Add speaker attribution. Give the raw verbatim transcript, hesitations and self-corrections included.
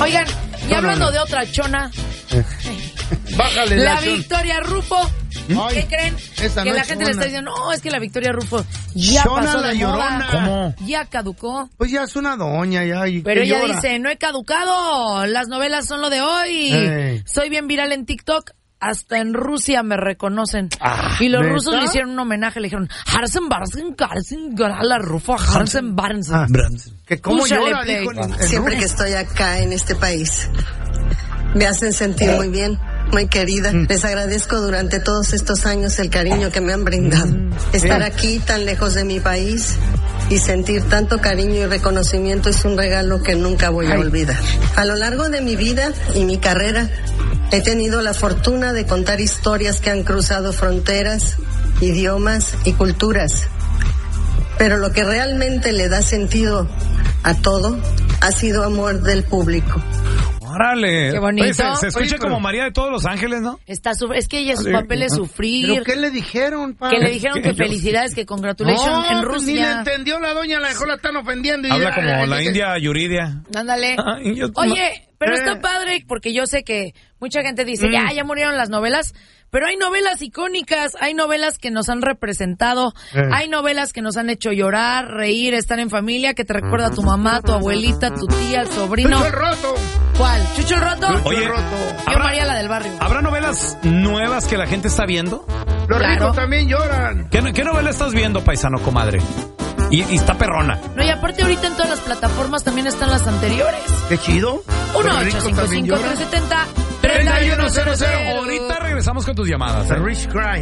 Speaker 1: Oigan, y
Speaker 2: no,
Speaker 1: hablando
Speaker 2: no, no.
Speaker 1: de otra chona,
Speaker 2: Bájale
Speaker 1: la
Speaker 2: la chon.
Speaker 1: Victoria Rufo.
Speaker 2: Ay,
Speaker 1: ¿Qué creen?
Speaker 2: esa
Speaker 1: Que
Speaker 2: no
Speaker 1: la
Speaker 2: es
Speaker 1: gente le
Speaker 2: chona.
Speaker 1: está diciendo, no, es que la Victoria Rufo ya
Speaker 2: Chona
Speaker 1: pasó
Speaker 2: la
Speaker 1: de
Speaker 2: Llorona.
Speaker 1: moda.
Speaker 3: ¿Cómo?
Speaker 1: Ya caducó.
Speaker 2: Pues ya es una doña ya. Y
Speaker 1: Pero
Speaker 2: que
Speaker 1: ella
Speaker 2: llora.
Speaker 1: dice, no he caducado, las novelas son lo de hoy.
Speaker 2: Ey.
Speaker 1: Soy bien viral en TikTok, hasta en Rusia me reconocen.
Speaker 2: Ah,
Speaker 1: y los
Speaker 2: ¿neta?
Speaker 1: rusos le hicieron un homenaje, le dijeron, Harsen Barsen Karsen la Rufo, Harsen Barsen.
Speaker 2: Ah, que cómo
Speaker 1: Púchale
Speaker 2: llora,
Speaker 1: play.
Speaker 2: dijo en, en
Speaker 4: Siempre que estoy acá en este país, me hacen sentir muy bien, muy querida. Les agradezco durante todos estos años el cariño que me han brindado. Estar aquí tan lejos de mi país y sentir tanto cariño y reconocimiento es un regalo que nunca voy a olvidar. A lo largo de mi vida y mi carrera, he tenido la fortuna de contar historias que han cruzado fronteras, idiomas y culturas. Pero lo que realmente le da sentido a todo ha sido amor del público.
Speaker 3: Órale.
Speaker 1: Qué bonito.
Speaker 3: Oye, se, se escucha
Speaker 2: Oye, pero-
Speaker 3: como María de todos los ángeles, ¿no?
Speaker 1: Está su- es que ella su
Speaker 3: Sí.
Speaker 1: papel es sufrir.
Speaker 2: ¿Pero qué le dijeron, pa?
Speaker 1: Que le dijeron que
Speaker 3: ¿Qué?
Speaker 1: felicidades, que congratulations
Speaker 2: No,
Speaker 1: en
Speaker 2: pues ni le
Speaker 1: Rusia.
Speaker 2: entendió la doña, la dejó, la están ofendiendo. Y
Speaker 3: Habla
Speaker 2: ya-
Speaker 3: como
Speaker 2: ya-
Speaker 3: la
Speaker 2: ya-
Speaker 3: India Yuridia.
Speaker 1: Ándale.
Speaker 3: Ay, yo-
Speaker 1: Oye, pero
Speaker 2: Eh.
Speaker 1: está padre porque yo sé que mucha gente dice, ya, ya murieron las novelas, pero hay novelas icónicas, hay novelas que nos han representado,
Speaker 2: Eh.
Speaker 1: hay novelas que nos han hecho llorar, reír, estar en familia, que te recuerda a tu mamá, tu abuelita, tu tía, el sobrino.
Speaker 2: Chucho el roto.
Speaker 1: ¿Cuál? ¿Chucho el Roto?
Speaker 3: Oye,
Speaker 2: Chucho el roto.
Speaker 1: Yo
Speaker 3: ¿habrá-
Speaker 1: María la del barrio.
Speaker 3: ¿Habrá novelas nuevas que la gente está viendo?
Speaker 2: Los
Speaker 1: Claro.
Speaker 2: ricos también lloran.
Speaker 3: ¿Qué, qué novela estás viendo, paisano, comadre? Y, y está perrona.
Speaker 1: No, y aparte ahorita en todas las plataformas también están las anteriores.
Speaker 2: Qué chido.
Speaker 1: uno
Speaker 2: Los
Speaker 1: ocho
Speaker 2: ricos
Speaker 1: cinco
Speaker 2: también
Speaker 1: cinco
Speaker 2: lloran.
Speaker 1: tres siete cero
Speaker 3: treinta y uno cero cero. Ahorita regresamos con tus llamadas.
Speaker 2: The
Speaker 3: ¿eh?
Speaker 2: Rich Cry.